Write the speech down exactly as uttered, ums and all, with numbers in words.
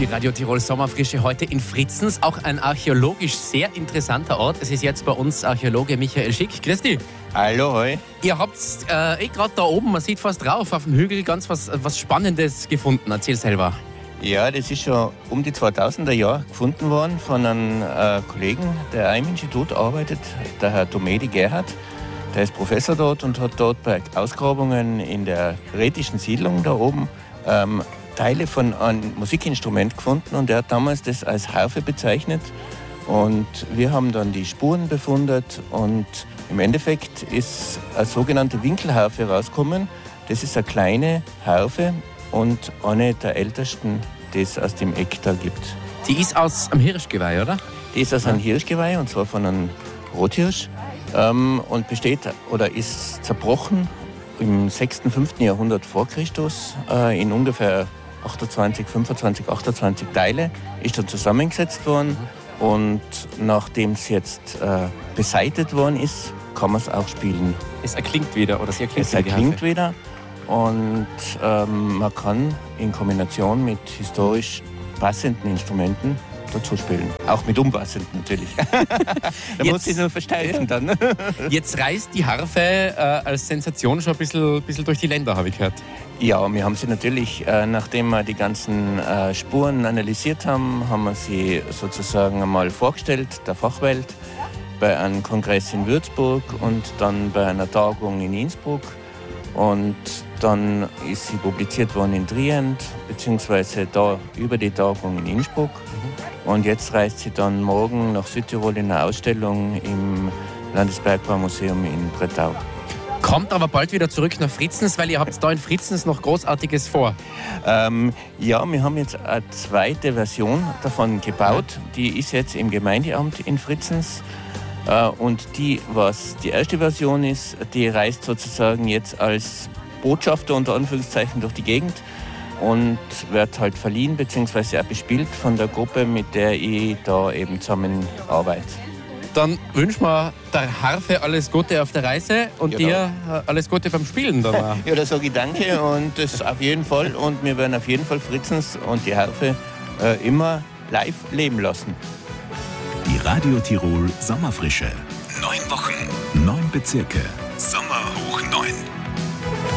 Die Radio Tirol Sommerfrische heute in Fritzens, auch ein archäologisch sehr interessanter Ort. Es ist jetzt bei uns Archäologe Michael Schick. Grüß dich. Hallo, hoi. Ihr habt äh, eh gerade da oben, man sieht fast drauf, auf dem Hügel ganz was, was Spannendes gefunden. Erzähl selber. Ja, das ist schon um die zweitausender Jahre gefunden worden von einem äh, Kollegen, der auch im Institut arbeitet, der Herr Domedi Gerhard. Der ist Professor dort und hat dort bei Ausgrabungen in der rätischen Siedlung da oben ähm, Teile von einem Musikinstrument gefunden und er hat damals das als Harfe bezeichnet und wir haben dann die Spuren befundet und im Endeffekt ist eine sogenannte Winkelharfe rausgekommen. Das ist eine kleine Harfe und eine der ältesten, die es aus dem Eck da gibt. Die ist aus einem Hirschgeweih, oder? Die ist aus einem Hirschgeweih und zwar von einem Rothirsch ähm, und besteht oder ist zerbrochen im sechsten, fünften Jahrhundert vor Christus äh, in ungefähr achtundzwanzig, fünfundzwanzig, achtundzwanzig Teile, ist dann zusammengesetzt worden und nachdem es jetzt äh, beseitigt worden ist, kann man es auch spielen. Es erklingt wieder, oder sie erklingt Es erklingt wieder und ähm, man kann in Kombination mit historisch passenden Instrumenten dazu spielen. Auch mit unpassenden natürlich. Da muss ich nur versteifen dann. Jetzt reist die Harfe äh, als Sensation schon ein bisschen, bisschen durch die Länder, habe ich gehört. Ja, wir haben sie natürlich, äh, nachdem wir die ganzen äh, Spuren analysiert haben, haben wir sie sozusagen einmal vorgestellt, der Fachwelt, bei einem Kongress in Würzburg und dann bei einer Tagung in Innsbruck. Und dann ist sie publiziert worden in Trient, beziehungsweise da über die Tagung in Innsbruck. Und jetzt reist sie dann morgen nach Südtirol in eine Ausstellung im Landesbergbaumuseum in Brettau. Kommt aber bald wieder zurück nach Fritzens, weil ihr habt da in Fritzens noch Großartiges vor. Ähm, ja, wir haben jetzt eine zweite Version davon gebaut. Die ist jetzt im Gemeindeamt in Fritzens. Äh, und die, was die erste Version ist, die reist sozusagen jetzt als Botschafter unter Anführungszeichen durch die Gegend und wird halt verliehen bzw. auch bespielt von der Gruppe, mit der ich da eben zusammen arbeite. Dann wünschen wir der Harfe alles Gute auf der Reise und Ja, dir äh, alles Gute beim Spielen dann auch. Ja, da sage ich danke und das auf jeden Fall. Und wir werden auf jeden Fall Fritzens und die Harfe äh, immer live leben lassen. Die Radio Tirol Sommerfrische. Neun Wochen, neun Bezirke. Sommer